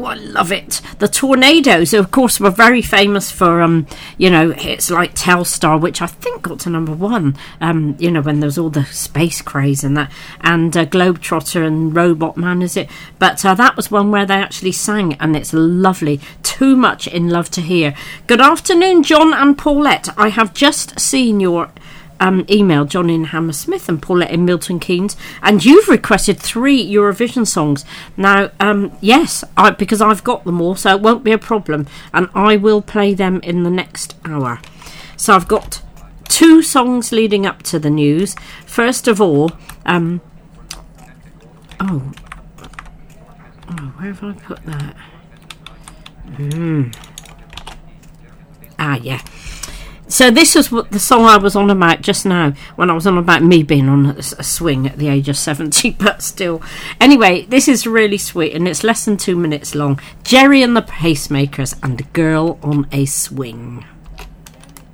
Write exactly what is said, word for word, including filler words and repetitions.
I love it. The Tornadoes, of course, were very famous for, um, you know, hits like Telstar, which I think got to number one, um, you know, when there was all the space craze and that, and uh, Globetrotter and Robot Man, is it? But uh, that was one where they actually sang, and it's lovely. Too Much in Love to Hear. Good afternoon, John and Paulette. I have just seen your Um, email, John in Hammersmith and Paulette in Milton Keynes, and you've requested three Eurovision songs. Now, um, yes, I, because I've got them all, so it won't be a problem, and I will play them in the next hour. So I've got two songs leading up to the news. First of all, um, oh, oh, where have I put that? Mm. Ah, yeah. So this is what the song I was on about just now, when I was on about me being on a, a swing at the age of seventy, but still. Anyway, this is really sweet, and it's less than two minutes long. Jerry and the Pacemakers and Girl on a Swing.